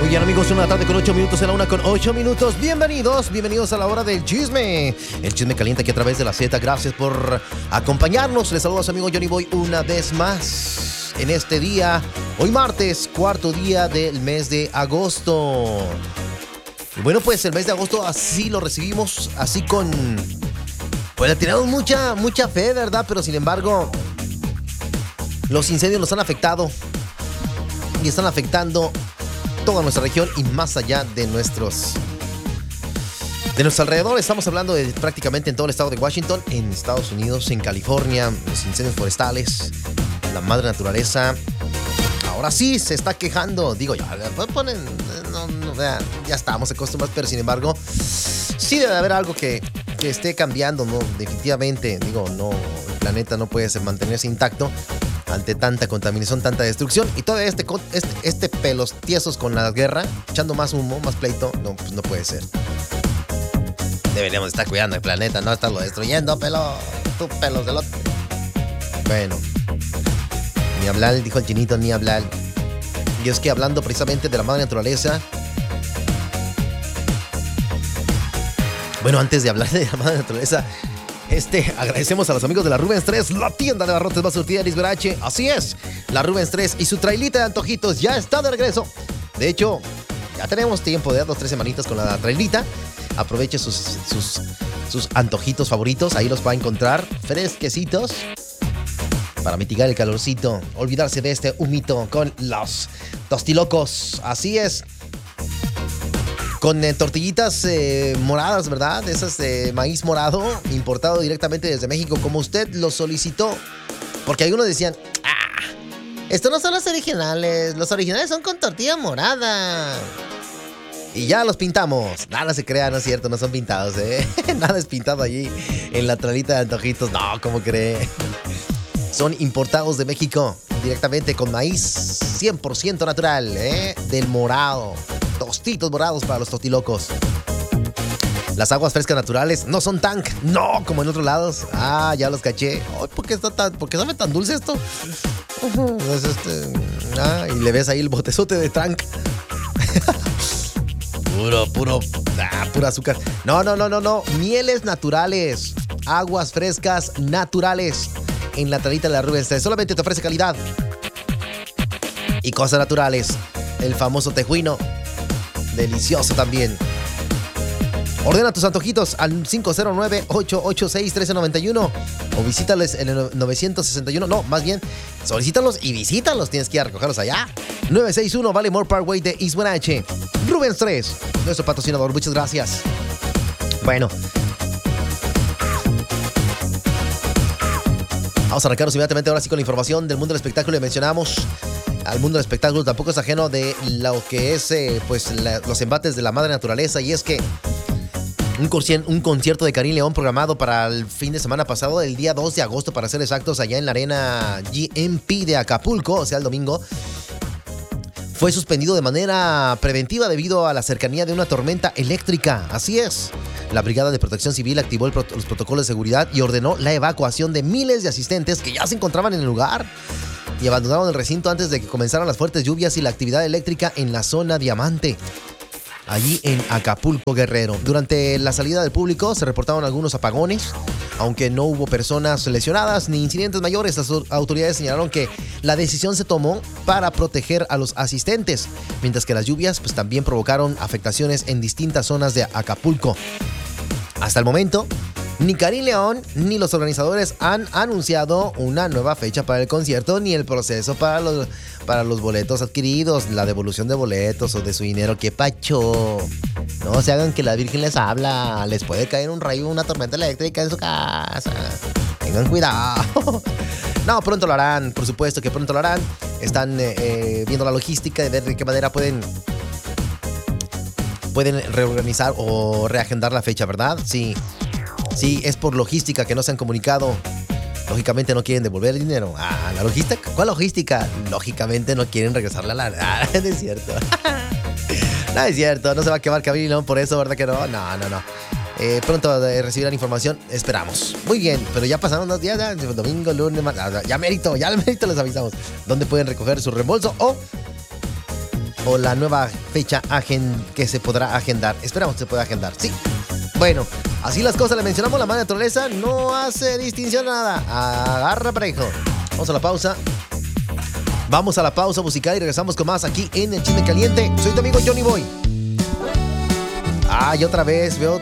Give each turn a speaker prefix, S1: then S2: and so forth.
S1: Muy bien, amigos, una tarde con 8 minutos, en la 1:08. Bienvenidos a la hora del chisme. El chisme caliente aquí a través de la Z. Gracias por acompañarnos. Les saludo a su amigo Johnny Boy una vez más en este día, hoy martes, cuarto día del mes de agosto. Y bueno, pues el mes de agosto así lo recibimos, así con... Pues le tenemos mucha fe, ¿verdad? Pero sin embargo, los incendios nos han afectado y están afectando toda nuestra región y más allá de nuestros alrededores. Estamos hablando de prácticamente en todo el estado de Washington, en Estados Unidos, en California, los incendios forestales, la madre naturaleza. Ahora sí se está quejando. Digo, ya estamos acostumbrados, pero sin embargo, sí debe haber algo que esté cambiando, ¿no? Definitivamente, digo, no, el planeta no puede mantenerse intacto ante tanta contaminación, tanta destrucción. Y todo este pelos tiesos con la guerra, echando más humo, más pleito, no, pues no puede ser. Deberíamos estar cuidando el planeta, no estarlo destruyendo, tú pelos del otro. Bueno, ni hablar, dijo el chinito, ni hablar. Y es que hablando precisamente de la madre naturaleza, bueno, antes de hablar de la madre naturaleza, agradecemos a los amigos de la Rubens 3, la tienda de barrotes más surtida de Lisberache. Así es, la Rubens 3 y su trailita de antojitos ya está de regreso. De hecho, ya tenemos tiempo de 2-3 semanitas con la trailita. Aproveche sus antojitos favoritos, ahí los va a encontrar fresquecitos para mitigar el calorcito, olvidarse de este humito con los tostilocos. Así es. Con tortillitas moradas, ¿verdad? Esas de maíz morado, importado directamente desde México, como usted lo solicitó. Porque algunos decían, estos no son los originales son con tortilla morada. Y ya los pintamos. Nada se crea, no es cierto, no son pintados, ¿eh? Nada es pintado allí en la tralita de antojitos. No, ¿cómo cree? Son importados de México, directamente con maíz 100% natural, del morado. Tostitos morados para los tostilocos. Las aguas frescas naturales no son tank, no, como en otros lados. Ya los caché. ¿Por qué sabe tan dulce esto? Y le ves ahí el botezote de tank. Pura azúcar. No. Mieles naturales. Aguas frescas naturales. En la tralita de la Rubens 3. Solamente te ofrece calidad y cosas naturales. El famoso tejuino. Delicioso también. Ordena tus antojitos al 509-886-1391 o visítales en el 961. No, más bien, solicítalos y visítalos. Tienes que ir a recogerlos allá. 961 Vallemore Parkway de East Wenatchee. Rubens 3, nuestro patrocinador. Muchas gracias. Bueno, vamos a arrancarnos inmediatamente ahora sí con la información del mundo del espectáculo. Le mencionamos al mundo del espectáculo, tampoco es ajeno de lo que es los embates de la madre naturaleza. Y es que un concierto de Karim León programado para el fin de semana pasado, el día 2 de agosto para ser exactos, allá en la arena GMP de Acapulco, o sea el domingo, fue suspendido de manera preventiva debido a la cercanía de una tormenta eléctrica. Así es. La Brigada de Protección Civil activó los protocolos de seguridad y ordenó la evacuación de miles de asistentes que ya se encontraban en el lugar y abandonaron el recinto antes de que comenzaran las fuertes lluvias y la actividad eléctrica en la zona Diamante, allí en Acapulco, Guerrero. Durante la salida del público se reportaron algunos apagones, aunque no hubo personas lesionadas ni incidentes mayores. Las autoridades señalaron que la decisión se tomó para proteger a los asistentes, mientras que las lluvias también provocaron afectaciones en distintas zonas de Acapulco. Hasta el momento, ni Karim León ni los organizadores han anunciado una nueva fecha para el concierto ni el proceso para los boletos adquiridos, la devolución de boletos o de su dinero. ¡Qué pacho! No se hagan que la Virgen les habla. Les puede caer un rayo, una tormenta eléctrica en su casa. Tengan cuidado. No, pronto lo harán. Por supuesto que pronto lo harán. Están viendo la logística de ver de qué manera pueden reorganizar o reagendar la fecha, ¿verdad? Sí, es por logística que no se han comunicado. Lógicamente no quieren devolver el dinero. ¿La logística? ¿Cuál logística? Lógicamente no quieren regresarle a la... no es cierto. No es cierto, no se va a quemar Karim León por eso, ¿verdad que no? No. Pronto recibirán información, esperamos. Muy bien, pero ya pasaron 2 días, ya, domingo, lunes, ya mérito les avisamos. ¿Dónde pueden recoger su reembolso o o la nueva fecha que se podrá agendar. Esperamos que se pueda agendar, sí. Bueno, así las cosas, le mencionamos, la madre naturaleza no hace distinción nada. Agarra parejo. Vamos a la pausa. Vamos a la pausa musical y regresamos con más aquí en El Chisme Caliente. Soy tu amigo Johnny Boy. Y otra vez veo